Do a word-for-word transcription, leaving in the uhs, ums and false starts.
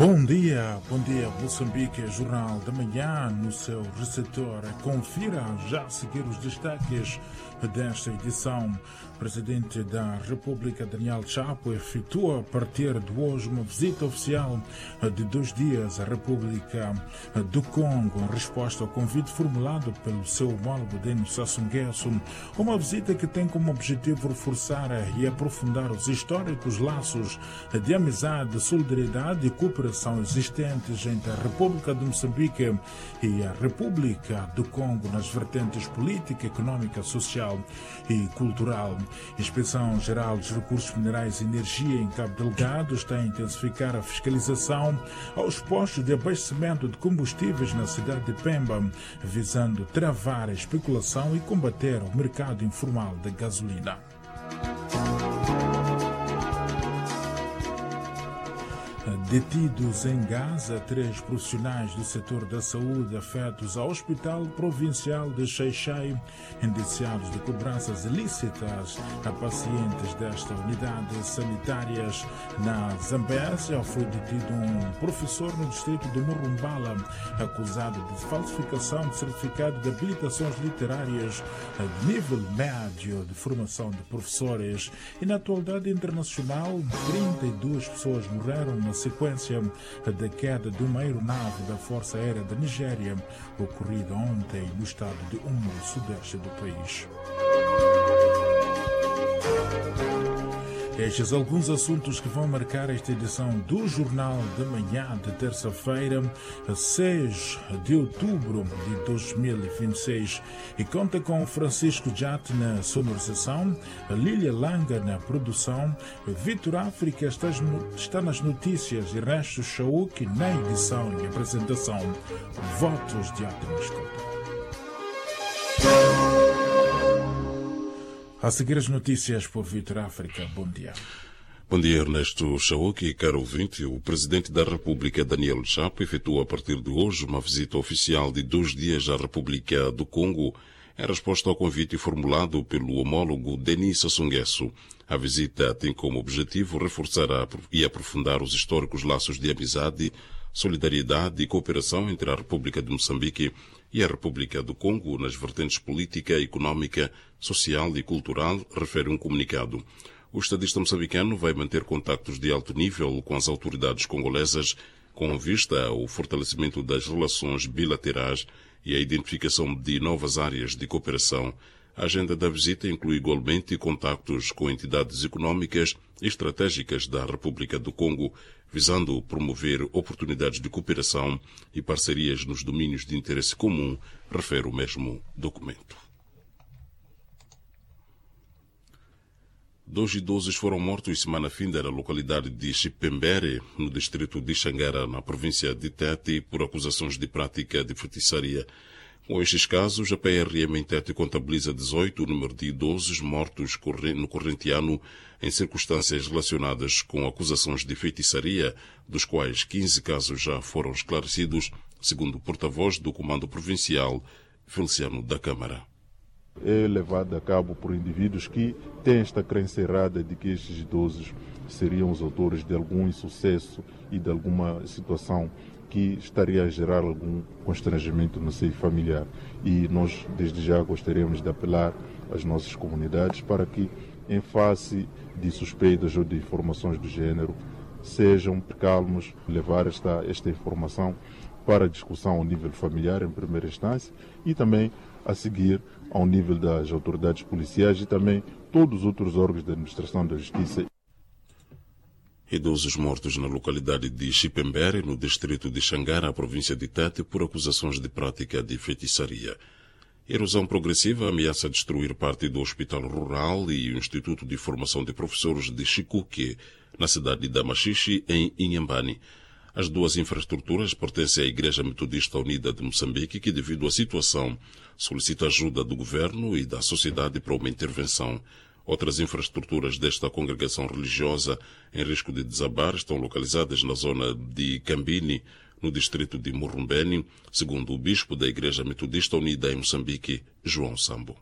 Bom dia, bom dia Moçambique, Jornal da Manhã no seu receptor. Confira já a seguir os destaques desta edição. O Presidente da República, Daniel Chapo, efetua a partir de hoje uma visita oficial de dois dias à República do Congo, em resposta ao convite formulado pelo seu homólogo Denis Sassou Nguesso. Uma visita que tem como objetivo reforçar e aprofundar os históricos laços de amizade, solidariedade e cooperação existentes entre a República de Moçambique e a República do Congo nas vertentes política, econômica, social e cultural. A Inspeção-Geral dos Recursos Minerais e Energia em Cabo Delgado está a intensificar a fiscalização aos postos de abastecimento de combustíveis na cidade de Pemba, visando travar a especulação e combater o mercado informal da gasolina. Detidos em Gaza, três profissionais do setor da saúde afetos ao Hospital Provincial de Xai-Xai, indiciados de cobranças ilícitas a pacientes desta unidade sanitárias. Na Zambésia foi detido um professor no distrito de Morumbala, acusado de falsificação de certificado de habilitações literárias de nível médio de formação de professores. E na atualidade internacional, trinta e duas pessoas morreram na sequência da queda de uma aeronave da Força Aérea da Nigéria, ocorrida ontem no estado de Umo, sudeste do país. Estes alguns assuntos que vão marcar esta edição do Jornal da Manhã de terça-feira, seis de outubro de dois mil e vinte e seis, e conta com Francisco Jat na sonorização, Lília Langa na produção, Vitor África está, está nas notícias e Resto Chauk na edição e apresentação. Votos de ótima escuta. A seguir as notícias por Vitor África. Bom dia. Bom dia, Ernesto Chauk e caro ouvinte. O Presidente da República, Daniel Chapo, efetua a partir de hoje uma visita oficial de dois dias à República do Congo, em resposta ao convite formulado pelo homólogo Denis Sassou Nguesso. A visita tem como objetivo reforçar e aprofundar os históricos laços de amizade, solidariedade e cooperação entre a República de Moçambique e a República do Congo nas vertentes política, econômica, social e cultural, refere um comunicado. O estadista moçambicano vai manter contactos de alto nível com as autoridades congolesas com vista ao fortalecimento das relações bilaterais e a identificação de novas áreas de cooperação. A agenda da visita inclui igualmente contactos com entidades econômicas e estratégicas da República do Congo, visando promover oportunidades de cooperação e parcerias nos domínios de interesse comum, refere o mesmo documento. Dois idosos foram mortos semana finda na localidade de Chipembere, no distrito de Xangara, na província de Tete, por acusações de prática de feitiçaria. Com estes casos, a P R M em Tete contabiliza dezoito o número de idosos mortos no corrente ano em circunstâncias relacionadas com acusações de feitiçaria, dos quais quinze casos já foram esclarecidos, segundo o porta-voz do Comando Provincial, Feliciano da Câmara. É levado a cabo por indivíduos que têm esta crença errada de que estes idosos seriam os autores de algum insucesso e de alguma situação que estaria a gerar algum constrangimento no seio familiar. E nós, desde já, gostaríamos de apelar às nossas comunidades para que, em face de suspeitas ou de informações do género, sejam calmos, levar esta, esta informação para discussão ao nível familiar, em primeira instância, e também a seguir ao nível das autoridades policiais e também todos os outros órgãos da administração da justiça. Idosos mortos na localidade de Chipembere, no distrito de Xangara, província de Tete, por acusações de prática de feitiçaria. Erosão progressiva ameaça destruir parte do Hospital Rural e o Instituto de Formação de Professores de Chikuque, na cidade de Damaxixe, em Inhambane. As duas infraestruturas pertencem à Igreja Metodista Unida de Moçambique, que, devido à situação, solicita ajuda do governo e da sociedade para uma intervenção. Outras infraestruturas desta congregação religiosa em risco de desabar estão localizadas na zona de Cambini, no distrito de Morumbeni, segundo o bispo da Igreja Metodista Unida em Moçambique, João Sambo.